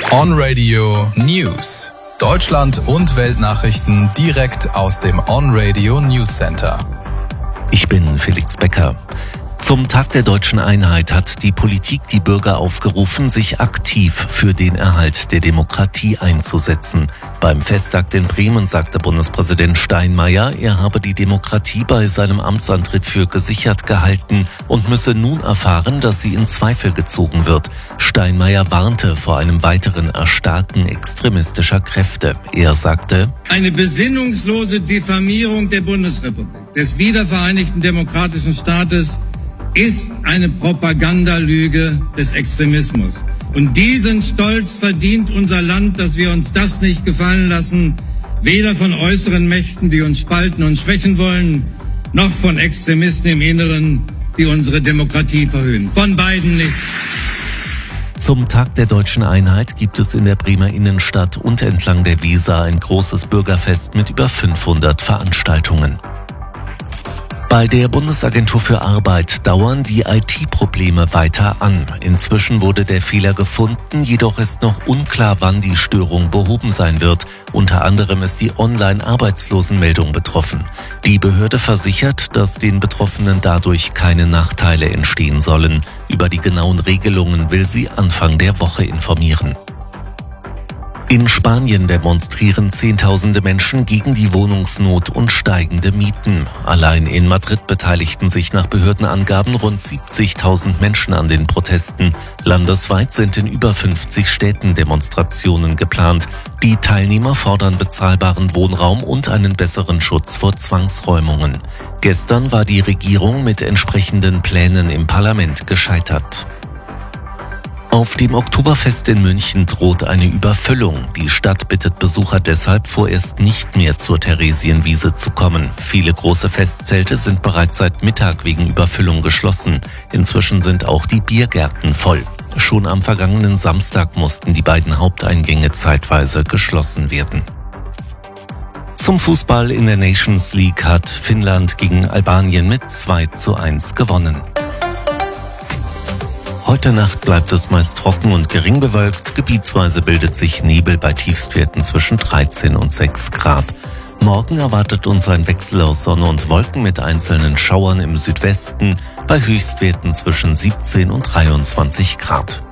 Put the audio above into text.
On Radio News. Deutschland und Weltnachrichten direkt aus dem On Radio News Center. Ich bin Felix Becker. Zum Tag der deutschen Einheit hat die Politik die Bürger aufgerufen, sich aktiv für den Erhalt der Demokratie einzusetzen. Beim Festakt in Bremen sagte Bundespräsident Steinmeier, er habe die Demokratie bei seinem Amtsantritt für gesichert gehalten und müsse nun erfahren, dass sie in Zweifel gezogen wird. Steinmeier warnte vor einem weiteren Erstarken extremistischer Kräfte. Er sagte: Eine besinnungslose Diffamierung der Bundesrepublik, des wiedervereinigten demokratischen Staates, ist eine Propagandalüge des Extremismus. Und diesen Stolz verdient unser Land, dass wir uns das nicht gefallen lassen, weder von äußeren Mächten, die uns spalten und schwächen wollen, noch von Extremisten im Inneren, die unsere Demokratie verhöhnen. Von beiden nicht. Zum Tag der deutschen Einheit gibt es in der Bremer Innenstadt und entlang der Weser ein großes Bürgerfest mit über 500 Veranstaltungen. Bei der Bundesagentur für Arbeit dauern die IT-Probleme weiter an. Inzwischen wurde der Fehler gefunden, jedoch ist noch unklar, wann die Störung behoben sein wird. Unter anderem ist die Online-Arbeitslosenmeldung betroffen. Die Behörde versichert, dass den Betroffenen dadurch keine Nachteile entstehen sollen. Über die genauen Regelungen will sie Anfang der Woche informieren. In Spanien demonstrieren Zehntausende Menschen gegen die Wohnungsnot und steigende Mieten. Allein in Madrid beteiligten sich nach Behördenangaben rund 70.000 Menschen an den Protesten. Landesweit sind in über 50 Städten Demonstrationen geplant. Die Teilnehmer fordern bezahlbaren Wohnraum und einen besseren Schutz vor Zwangsräumungen. Gestern war die Regierung mit entsprechenden Plänen im Parlament gescheitert. Auf dem Oktoberfest in München droht eine Überfüllung. Die Stadt bittet Besucher deshalb vorerst nicht mehr zur Theresienwiese zu kommen. Viele große Festzelte sind bereits seit Mittag wegen Überfüllung geschlossen. Inzwischen sind auch die Biergärten voll. Schon am vergangenen Samstag mussten die beiden Haupteingänge zeitweise geschlossen werden. Zum Fußball in der Nations League hat Finnland gegen Albanien mit 2:1 gewonnen. Heute Nacht bleibt es meist trocken und gering bewölkt. Gebietsweise bildet sich Nebel bei Tiefstwerten zwischen 13 und 6 Grad. Morgen erwartet uns ein Wechsel aus Sonne und Wolken mit einzelnen Schauern im Südwesten bei Höchstwerten zwischen 17 und 23 Grad.